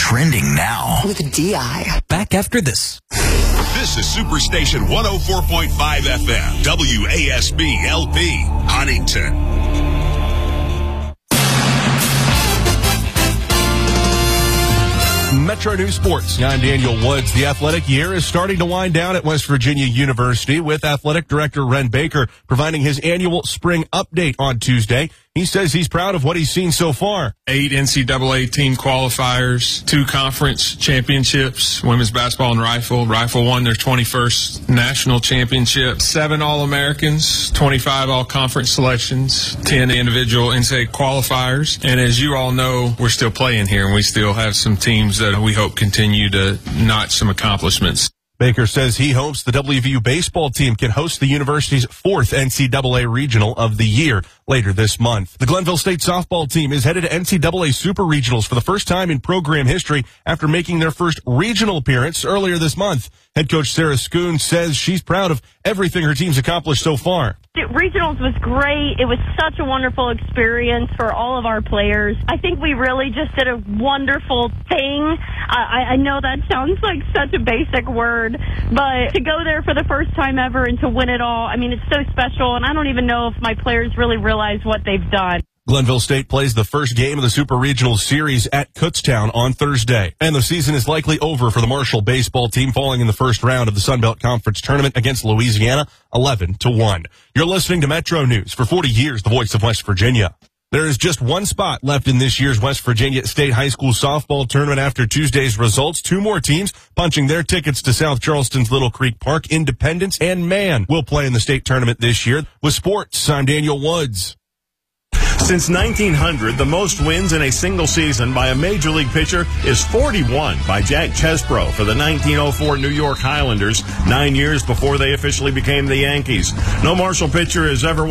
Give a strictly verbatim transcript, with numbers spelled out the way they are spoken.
trending now. With a D I. Back after this. This is Superstation one oh four point five F M, W A S B L P, Huntington. Metro News Sports. I'm Daniel Woods. The athletic year is starting to wind down at West Virginia University, with athletic director Wren Baker providing his annual spring update on Tuesday. He says he's proud of what he's seen so far. Eight N C double A team qualifiers, two conference championships, women's basketball and rifle. Rifle won their twenty-first national championship. Seven All-Americans, twenty-five all-conference selections, ten individual N C double A qualifiers. And as you all know, we're still playing here, and we still have some teams that we hope continue to notch some accomplishments. Baker says he hopes the W V U baseball team can host the university's fourth N C double A regional of the year later this month. The Glenville State softball team is headed to N C double A Super Regionals for the first time in program history after making their first regional appearance earlier this month. Head coach Sarah Schoon says she's proud of everything her team's accomplished so far. Regionals was great. It was such a wonderful experience for all of our players. I think we really just did a wonderful thing. I, I know that sounds like such a basic word, but to go there for the first time ever and to win it all, I mean, it's so special, and I don't even know if my players really realize what they've done. Glenville State plays the first game of the Super Regional Series at Kutztown on Thursday. And the season is likely over for the Marshall baseball team, falling in the first round of the Sun Belt Conference Tournament against Louisiana, eleven to one. You're listening to Metro News. For forty years, the voice of West Virginia. There is just one spot left in this year's West Virginia State High School softball tournament after Tuesday's results. Two more teams punching their tickets to South Charleston's Little Creek Park. Independence and Man will play in the state tournament this year. With sports, I'm Daniel Woods. Since nineteen hundred, the most wins in a single season by a major league pitcher is forty-one by Jack Chesbro for the nineteen oh four New York Highlanders, nine years before they officially became the Yankees. No Marshall pitcher has ever won